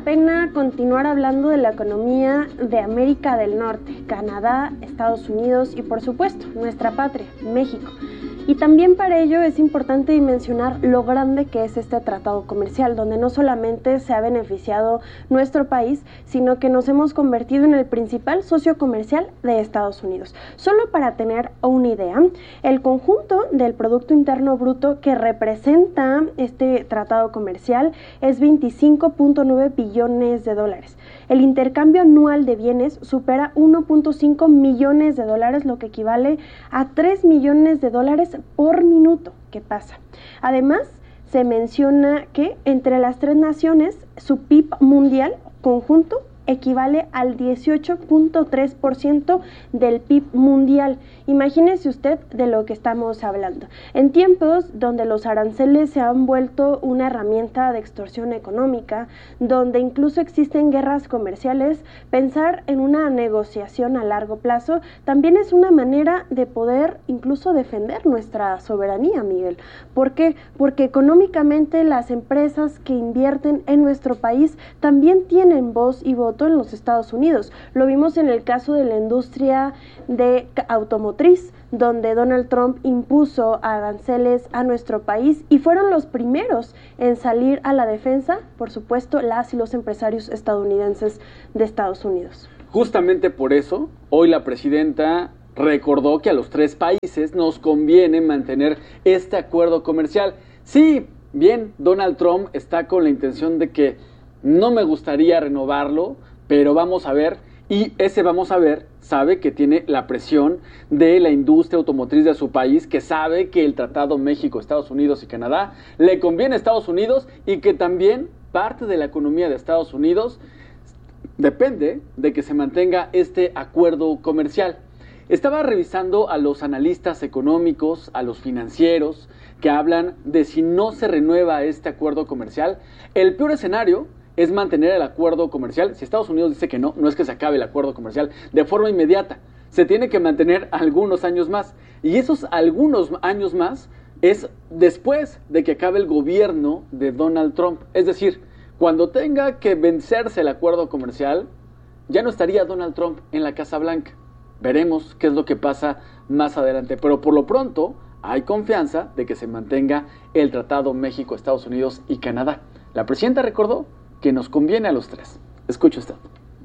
pena continuar hablando de la economía de América del Norte, Canadá, Estados Unidos y por supuesto nuestra patria, México. Y también para ello es importante dimensionar lo grande que es este tratado comercial, donde no solamente se ha beneficiado nuestro país, sino que nos hemos convertido en el principal socio comercial de Estados Unidos. Solo para tener una idea, el conjunto del Producto Interno Bruto que representa este tratado comercial es 25.9 billones de dólares. El intercambio anual de bienes supera 1.5 millones de dólares, lo que equivale a 3 millones de dólares por minuto que pasa. Además, se menciona que entre las tres naciones, su PIB mundial conjunto equivale al 18.3% del PIB mundial. Imagínese usted de lo que estamos hablando. En tiempos donde los aranceles se han vuelto una herramienta de extorsión económica, donde incluso existen guerras comerciales, pensar en una negociación a largo plazo también es una manera de poder incluso defender nuestra soberanía, Miguel. ¿Por qué? Porque económicamente las empresas que invierten en nuestro país también tienen voz y voto en los Estados Unidos. Lo vimos en el caso de la industria de automotriz, donde Donald Trump impuso aranceles a nuestro país y fueron los primeros en salir a la defensa, por supuesto, las y los empresarios estadounidenses de Estados Unidos. Justamente por eso, hoy la presidenta recordó que a los tres países nos conviene mantener este acuerdo comercial. Sí, bien, Donald Trump está con la intención de que no me gustaría renovarlo, pero vamos a ver, y ese vamos a ver sabe que tiene la presión de la industria automotriz de su país, que sabe que el Tratado México, Estados Unidos y Canadá le conviene a Estados Unidos y que también parte de la economía de Estados Unidos depende de que se mantenga este acuerdo comercial. Estaba revisando a los analistas económicos, a los financieros, que hablan de si no se renueva este acuerdo comercial, el peor escenario es mantener el acuerdo comercial. Si Estados Unidos dice que no, no es que se acabe el acuerdo comercial de forma inmediata, se tiene que mantener algunos años más, y esos algunos años más es después de que acabe el gobierno de Donald Trump. Es decir, cuando tenga que vencerse el acuerdo comercial, ya no estaría Donald Trump en la Casa Blanca. Veremos qué es lo que pasa más adelante, pero por lo pronto hay confianza de que se mantenga el Tratado México, Estados Unidos y Canadá. La presidenta recordó que nos conviene a los tres. Escuche usted.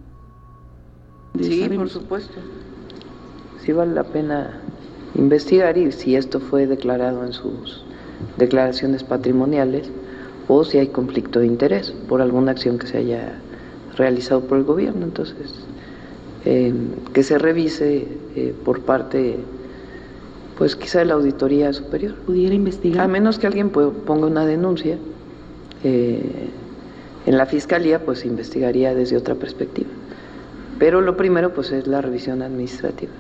Sí, por supuesto. Sí vale la pena investigar y si esto fue declarado en sus declaraciones patrimoniales o si hay conflicto de interés por alguna acción que se haya realizado por el gobierno. Entonces, que se revise por parte, pues quizá de la Auditoría Superior. ¿Pudiera investigar? A menos que alguien ponga una denuncia en la Fiscalía, pues se investigaría desde otra perspectiva. Pero lo primero, pues, es la revisión administrativa.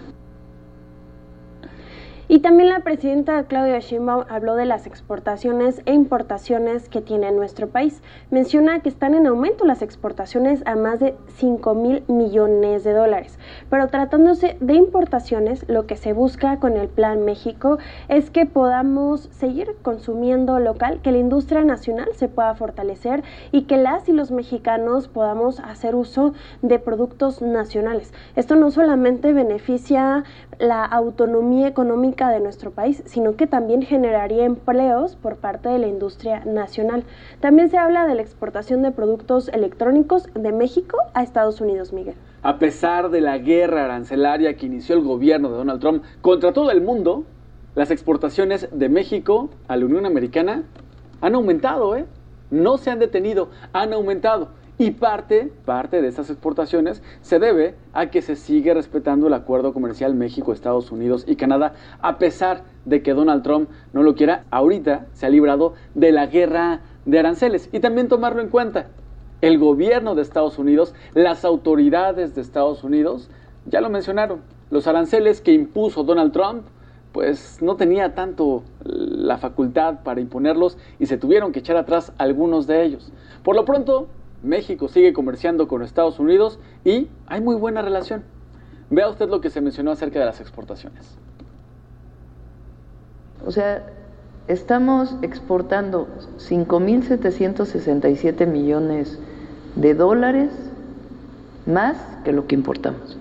Y también la presidenta Claudia Sheinbaum habló de las exportaciones e importaciones que tiene nuestro país. Menciona que están en aumento las exportaciones a más de 5,000 millones de dólares. Pero tratándose de importaciones, lo que se busca con el Plan México es que podamos seguir consumiendo local, que la industria nacional se pueda fortalecer y que las y los mexicanos podamos hacer uso de productos nacionales. Esto no solamente beneficia la autonomía económica de nuestro país, sino que también generaría empleos por parte de la industria nacional. También se habla de la exportación de productos electrónicos de México a Estados Unidos, Miguel. A pesar de la guerra arancelaria que inició el gobierno de Donald Trump contra todo el mundo, las exportaciones de México a la Unión Americana han aumentado, no se han detenido, han aumentado. Y parte de estas exportaciones se debe a que se sigue respetando el acuerdo comercial México, Estados Unidos y Canadá, a pesar de que Donald Trump no lo quiera. Ahorita se ha librado de la guerra de aranceles. Y también tomarlo en cuenta, el gobierno de Estados Unidos, las autoridades de Estados Unidos, ya lo mencionaron, los aranceles que impuso Donald Trump, pues no tenía tanto la facultad para imponerlos y se tuvieron que echar atrás algunos de ellos. Por lo pronto, México sigue comerciando con Estados Unidos y hay muy buena relación. Vea usted lo que se mencionó acerca de las exportaciones. O sea, estamos exportando 5,767 millones de dólares más que lo que importamos.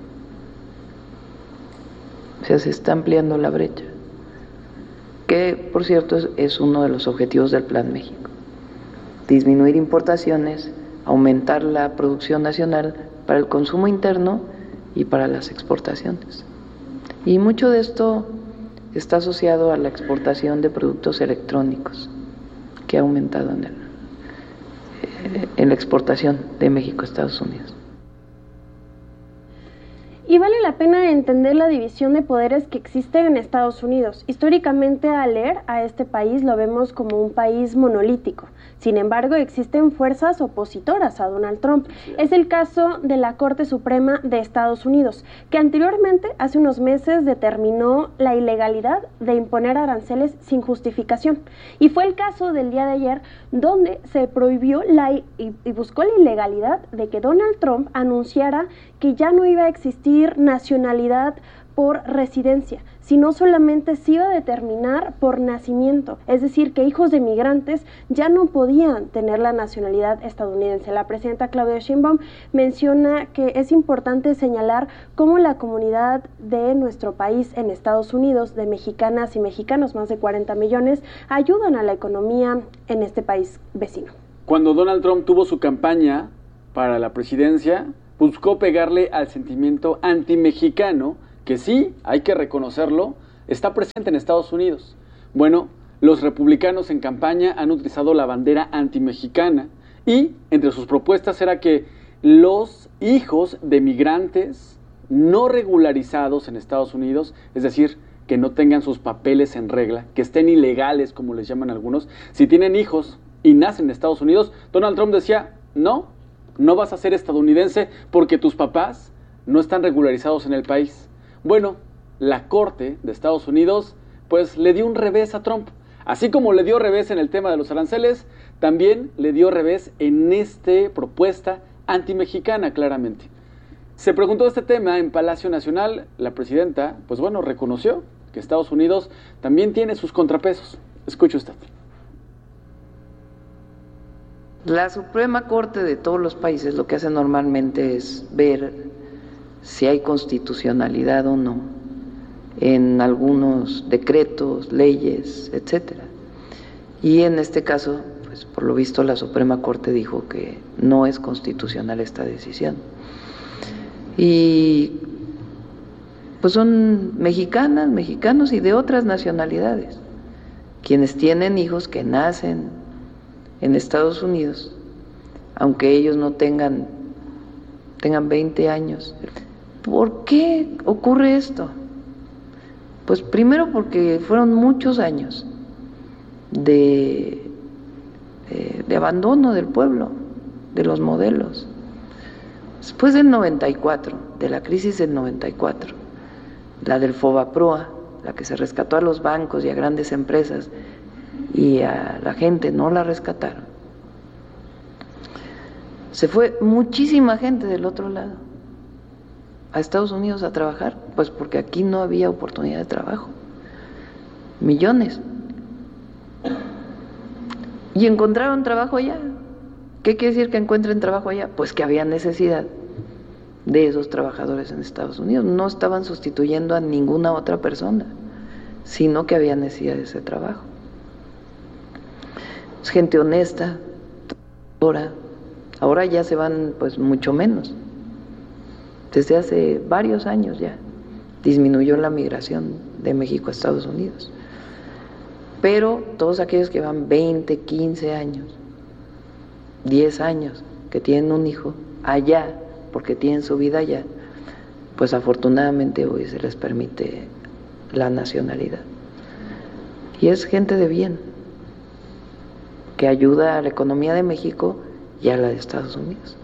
O sea, se está ampliando la brecha, que por cierto es uno de los objetivos del Plan México: disminuir importaciones, aumentar la producción nacional para el consumo interno y para las exportaciones. Y mucho de esto está asociado a la exportación de productos electrónicos, que ha aumentado en la exportación de México a Estados Unidos. Y vale la pena entender la división de poderes que existe en Estados Unidos. Históricamente, al leer a este país lo vemos como un país monolítico. Sin embargo, existen fuerzas opositoras a Donald Trump. Es el caso de la Corte Suprema de Estados Unidos, que anteriormente, hace unos meses, determinó la ilegalidad de imponer aranceles sin justificación. Y fue el caso del día de ayer, donde se prohibió y buscó la ilegalidad de que Donald Trump anunciara que ya no iba a existir nacionalidad por residencia, sino solamente se iba a determinar por nacimiento, es decir, que hijos de migrantes ya no podían tener la nacionalidad estadounidense. La presidenta Claudia Sheinbaum menciona que es importante señalar cómo la comunidad de nuestro país en Estados Unidos, de mexicanas y mexicanos, más de 40 millones, ayudan a la economía en este país vecino. Cuando Donald Trump tuvo su campaña para la presidencia, buscó pegarle al sentimiento antimexicano, que sí, hay que reconocerlo, está presente en Estados Unidos. Bueno, los republicanos en campaña han utilizado la bandera antimexicana y entre sus propuestas era que los hijos de migrantes no regularizados en Estados Unidos, es decir, que no tengan sus papeles en regla, que estén ilegales, como les llaman algunos, si tienen hijos y nacen en Estados Unidos, Donald Trump decía, no vas a ser estadounidense porque tus papás no están regularizados en el país. Bueno, la Corte de Estados Unidos pues le dio un revés a Trump. Así como le dio revés en el tema de los aranceles, también le dio revés en esta propuesta antimexicana, claramente. Se preguntó este tema en Palacio Nacional. La presidenta, pues bueno, reconoció que Estados Unidos también tiene sus contrapesos. Escuche usted. La Suprema Corte de todos los países lo que hace normalmente es ver si hay constitucionalidad o no en algunos decretos, leyes, etcétera. Y en este caso, pues por lo visto la Suprema Corte dijo que no es constitucional esta decisión. Y pues son mexicanas, mexicanos y de otras nacionalidades, quienes tienen hijos que nacen en Estados Unidos, aunque ellos no tengan 20 años. ¿Por qué ocurre esto? Pues primero porque fueron muchos años de abandono del pueblo, de los modelos. Después del 94, de la crisis del 94, la del Fobaproa, la que se rescató a los bancos y a grandes empresas, y a la gente no la rescataron. Se fue muchísima gente del otro lado a Estados Unidos a trabajar, pues porque aquí no había oportunidad de trabajo. Millones. Y encontraron trabajo allá. ¿Qué quiere decir que encuentren trabajo allá? Pues que había necesidad de esos trabajadores en Estados Unidos. No estaban sustituyendo a ninguna otra persona, sino que había necesidad de ese trabajo. Es gente honesta, ahora ya se van pues mucho menos. Desde hace varios años ya disminuyó la migración de México a Estados Unidos. Pero todos aquellos que van 20, 15 años, 10 años, que tienen un hijo allá, porque tienen su vida allá, pues afortunadamente hoy se les permite la nacionalidad. Y es gente de bien, que ayuda a la economía de México y a la de Estados Unidos.